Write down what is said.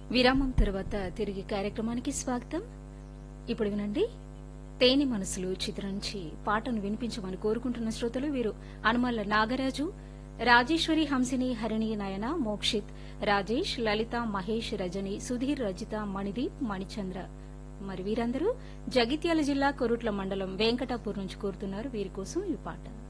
విరామం తర్వాత తిరిగి కార్యక్రమానికి స్వాగతం. ఇప్పుడు వినండి, తేనె మనసులు చిత్రం నుంచి పాటను వినిపించమని కోరుకుంటున్న శ్రోతలు వీరు అనుమల్ల నాగరాజు, రాజేశ్వరి, హంసిని, హరిణి, నయన, మోక్షిత్, రాజేష్, లలిత, మహేష్, రజని, సుధీర్, రజిత, మణిదీప్, మణిచంద్ర. మరి వీరందరూ జగిత్యాల జిల్లా కొరుట్ల మండలం వెంకటాపూర్ నుంచి కోరుతున్నారు. వీరి కోసం ఈ పాట.